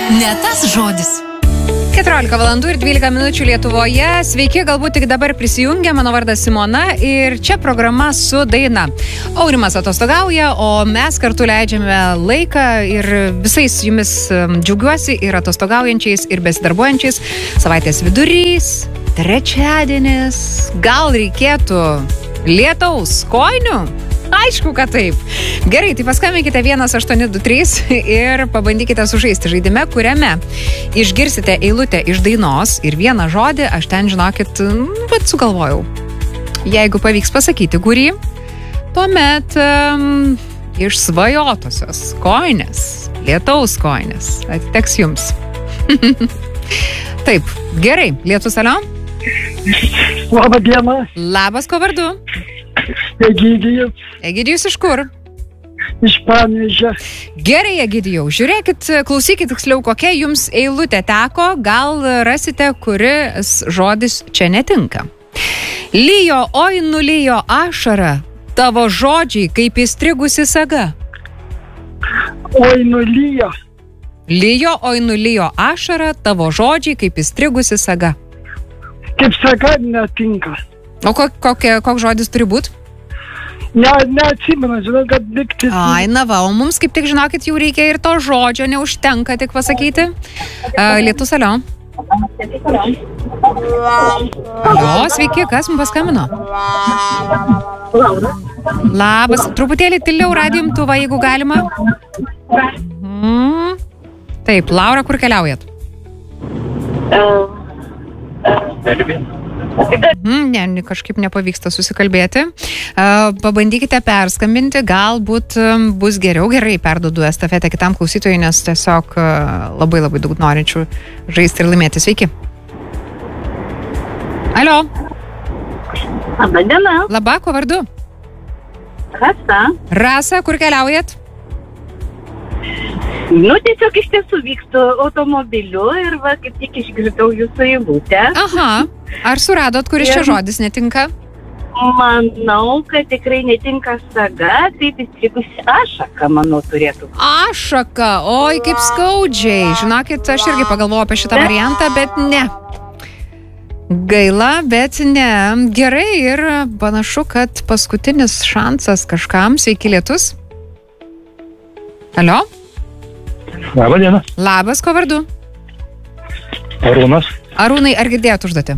Ne tas žodis. 14 valandų ir 12 minučių Lietuvoje. Sveiki, galbūt tik dabar prisijungia. Mano vardas Simona ir čia programa su daina. Aurimas atostogauja, o mes kartu leidžiame laiką ir visais jumis džiaugiuosi ir atostogaujančiais, ir besidarbuojančiais. Savaitės vidurys, trečiadienis. Gal reikėtų lietaus kojinių? Aišku, kad taip. Gerai, tai paskambinkite 1823 ir pabandykite sužaisti žaidime, kuriame išgirsite eilutę iš dainos ir vieną žodį, aš ten, žinokit, bet sugalvojau. Jeigu pavyks pasakyti, kurį, tuomet iš svajotosios kojinės, lietaus kojinės, atiteks jums. Taip, gerai, lietus, alio? Labą dieną. Labas, ko vardu? Egidijus. Egidijus iš kur? Iš Panevėžio. Gerai, Egidijau, žiūrėkit, klausykit tiksliau, kokia jums eilutė teko, gal rasite, kuris žodis čia netinka. Lijo, oi, nulijo ašara, tavo žodžiai kaip įstrigusi saga. Oi, nulijo. Lijo, oi, nulijo ašara, tavo žodžiai kaip įstrigusi saga. Kaip saga netinka. O koks žodis turi būti? Neatsimenu, žinau, kad diktis. Ai, na va, o mums kaip tik, žinokit, jau reikia ir to žodžio, neužtenka tik pasakyti. Lietus, alio. Alio, sveiki, kas mums paskambino? Labas, truputėlį tyliau radijo imtuvą, jeigu galima. Taip, Laura, kur keliaujat? Ne, kažkaip nepavyksta susikalbėti. Pabandykite perskambinti, galbūt bus geriau. Gerai, perduodu estafetę kitam klausytojui, nes tiesiog labai daug norinčių žaisti ir laimėti. Sveiki. Alio. Labą dieną. Labą, ko vardu? Rasa. Rasa, kur keliaujat? Tiesiog iš tiesų vykstu automobiliu ir va, kaip tik išgirdau jūsų eilutę. Aha, ar suradot, kuris čia žodis netinka? Manau, kad tikrai netinka saga, taip įstrigusi ašaka, manau, turėtų. Ašaka, oi, kaip skaudžiai. Žinokit, aš irgi pagalvojau apie šitą variantą, bet ne. Gaila, bet ne. Gerai, ir panašu, kad paskutinis šansas kažkam. Sveiki, lietus. Alio? Labą dieną. Labas, ko vardu? Arūnas. Arūnai, ar girdėjot užduotį?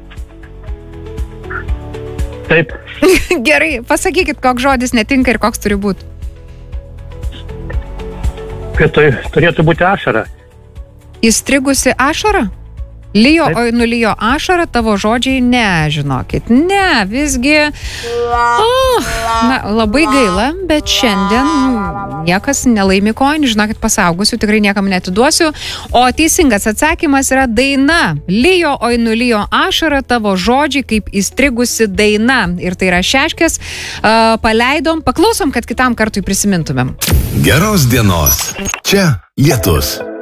Taip. Gerai, pasakykit, koks žodis netinka ir koks turi būti. Kad tai turėtų būti ašara. Įstrigusi ašara? Lijo, oi, nulijo ašara, tavo žodžiai ne, žinokit. Ne, visgi... labai gaila, bet šiandien niekas nelaimi kojinių, žinokit, pasaugusiu, tikrai niekam netiduosiu. O teisingas atsakymas yra daina. Lijo, oi, nulijo ašara, tavo žodžiai kaip įstrigusi daina. Ir tai yra Šeškės. Paleidom, paklausom, kad kitam kartui prisimintumėm. Geros dienos. Čia lietus.